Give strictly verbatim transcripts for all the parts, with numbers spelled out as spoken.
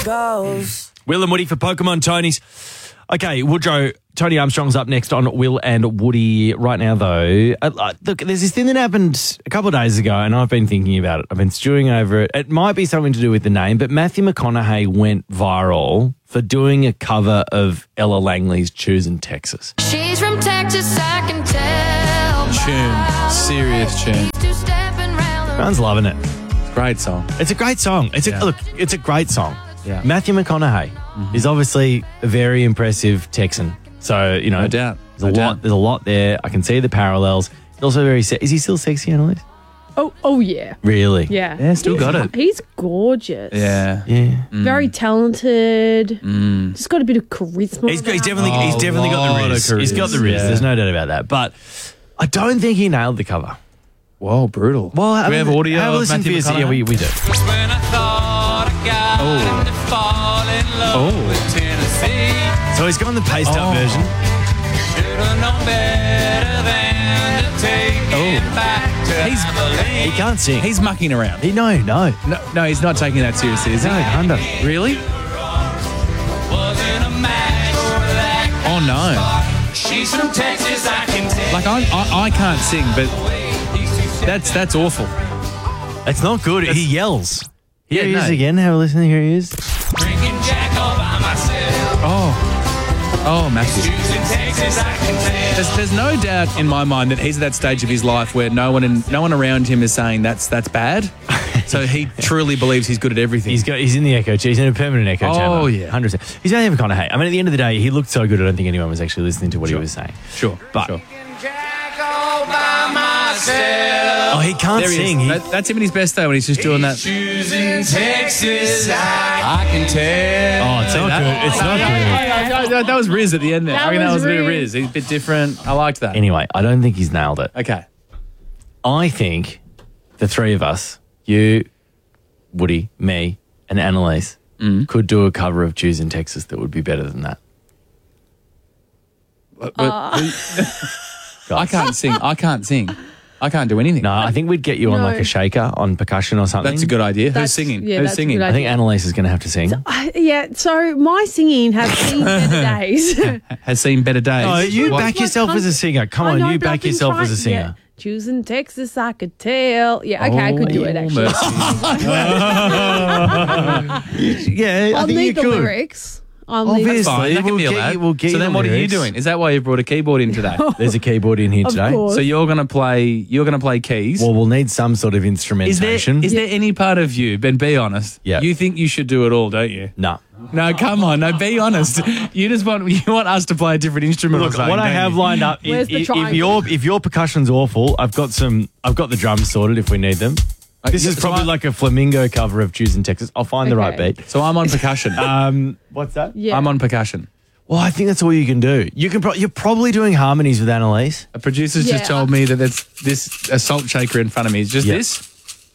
goes. Will and Woody for Pokemon Tonys. Okay, Woodrow, Tony Armstrong's up next on Will and Woody. Right now, though, uh, look, there's this thing that happened a couple of days ago, and I've been thinking about it. I've been stewing over it. It might be something to do with the name, but Matthew McConaughey went viral for doing a cover of Ella Langley's Choosing Texas. She's from Texas, I can tell. Tune. Serious tune. Everyone's loving it. Great song. It's a great song. It's Yeah. a look. It's a great song. Yeah. Matthew McConaughey Mm-hmm. is obviously a very impressive Texan. So you know, No doubt. There's No a doubt. lot. There's a lot there. I can see the parallels. He's also very. Se- is he still sexy, Annalise? Oh, oh yeah. Really? Yeah. Yeah, still he's, got it. He's gorgeous. Yeah. Yeah. Very talented. Mm. Just got a bit of charisma. He's, got, he's about definitely. Oh, he's definitely got lot the of riz. He's got the charisma, riz. yeah. There's no doubt about that. But I don't think he nailed the cover. Whoa, brutal. Well, do we have audio Have a of listen Matthew for yourself. McConaughey? Yeah, we, we do. When I thought I got Oh. to fall in love Oh. with Tennessee, So he's gone the paced up Oh. version. should have known better than to take it Oh. back to He's- He Abilene. can't sing. He's mucking around. he no no. No, no, he's not taking that seriously, is he? No, Hunter. Really? Wasn't a match for that. Oh, no. She's from Texas, I can tell. Like, I, I, I can't sing, but that's that's awful. It's not good. He yells. Here Yeah, he is no. again. Have a listen. Here he is. Drinking Jack all by myself. Oh. Oh, Matthew. Choosing Texas, I can tell. There's, there's no doubt in my mind that he's at that stage of his life where no one in, no one around him is saying that's that's bad. So he truly believes he's good at everything. He's got. He's in the echo. He's in a permanent echo Oh, chamber. yeah. hundred percent. He's Matthew McConaughey. I mean, at the end of the day, he looked so good. I don't think anyone was actually listening to what Sure. he was saying. sure, But sure. Jack all by myself. oh, he can't There he sing. is. He, That, that's him at his best though when he's just doing that. Choosing Texas, I, I can tell. oh, it's not good. It's not good. That, that- that was Riz at the end there. That I reckon that was was a bit of Riz. Riz. He's a bit different. I liked that. Anyway, I don't think he's nailed it. Okay. I think the three of us, you, Woody, me, and Annalise, Mm. could do a cover of Choosing Texas that would be better than that. But, but I can't sing. I can't sing. I can't do anything. No, I think we'd get you on No. like a shaker on percussion or something. That's a good idea. Who's That's- singing? yeah, Who's that's a singing? good I think Annalise is going to have to sing. Uh, yeah, so my singing has seen better days. Has seen better days. No, you What- back yourself as a singer. Come I on, know, you but I've back been yourself as trying- a singer. yeah. Choosing Texas, I could tell. Yeah, okay, I could do it Oh, actually. mercy. Yeah, I I'll think you need the could. lyrics. I'll need Obviously. Fine, that can We'll be get allowed. you- we'll get so you then, the what are you lyrics. doing? Is that why you brought a keyboard in today? There's a keyboard in here Of today. course. So you're going to play. You're going to play keys. Well, we'll need some sort of is there instrumentation. is there any part of you, Ben? Be honest. Yeah. You think you should do it all, don't you? no. No, come on. No, be honest. You just want you want us to play a different instrument. Look, or something, what I don't have you? lined up, i- Where's the i- if, triangle? your if your percussion's awful, I've got some. I've got the drums sorted if we need them. Uh, This yeah, is so probably I- like a flamingo cover of Choosing Texas. I'll find the right Okay. beat. So I'm on percussion. Um, what's that? Yeah. I'm on percussion. Well, I think that's all you can do. You can. Pro- you're probably doing harmonies with Annalise. A producer's just Yeah. told me that that's this a salt shaker in front of me. It's just Yeah. this.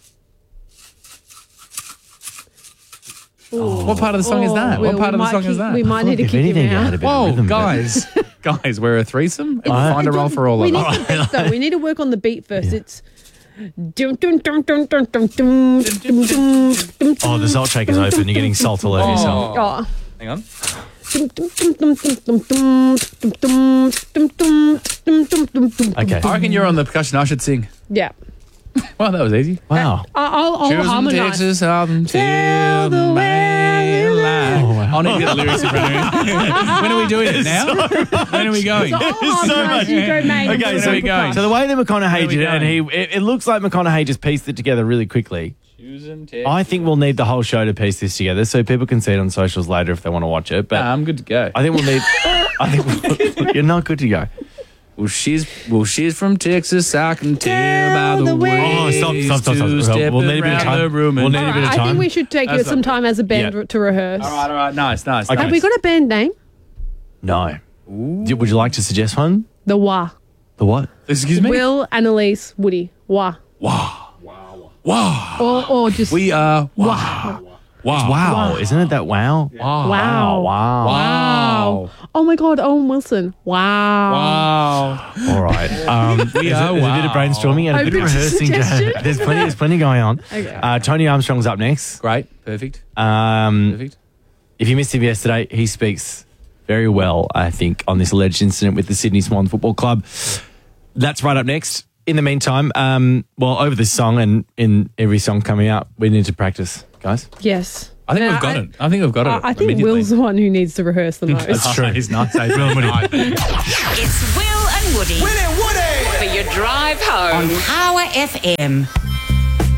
What part of the song is that? Well, what part we of the might song keep- is that? We might need to if kick anything, him you had a out. bit of Whoa, rhythm, but- guys, guys, we're a threesome. We'll I- find a role for all we of need us. the beat though. We need to work on the beat first. It's dum dum dum dum dum dum dum dum dum dum. Oh, the salt shaker's open. You're getting salt all over yourself. Oh. Hang on. Dum, dum, dum, dum, dum, dum, dum, dum, dum, dum, dum, dum, dum, dum, dum. Okay. I reckon you're on the percussion. I should sing. Yeah. Well, that was easy. Wow. I'll, I'll Choosing harmonise. Texas until Till the the main way line. Oh, wow. I'll need to get the lyrics in front of me. When are we doing it now? When are we going? So I'll harmonise, you go main. Okay, Where so, are we going? so the way that McConaughey Where are we did it, and he, going? it, it looks like McConaughey just pieced it together really quickly. Choosing Texas. I think we'll need the whole show to piece this together, so people can see it on socials later if they want to watch it. But Nah, I'm good to go. I think we'll need. I think we'll, you're not good to go. Well, she's well, she's from Texas. I can tell by the the way. way- Oh, stop, stop, stop, stop. Two stop. We'll need a bit of stepping round the time. room We'll and- need a All bit right, of I time. think we should take That's some not- time as a band Yeah. to rehearse. All right, all right, nice, nice. Okay. Have we got a band name? No. Do- Would you like to suggest one? The Wah. The what? Excuse me. Will, Annalise, Woody. Wah. Wow. Or, or just We are Wah. wow. Wow. Isn't it that wow? Wow. Wow. Wow. Wow. Oh my God, Owen Wilson. Wow. Wow. All right. Um, We there's, are a, there's a bit of wow. brainstorming and a bit of Open to rehearsing. suggestion. there's plenty. There's plenty going on. Okay. Uh, Tony Armstrong's up next. Great. Perfect. Um, Perfect. if you missed him yesterday, he speaks very well, I think, on this alleged incident with the Sydney Swan Football Club. That's right up next. In the meantime, um, well, over this song and in every song coming up, we need to practice, guys. Yes. I think Now, we've got I- it. I think we've got it. I, I think immediately. Will's the one who needs to rehearse the most. That's true. He's nice. eh? Will and Woody. It's Will and Woody Woody, Woody. for your drive home. on Power F M.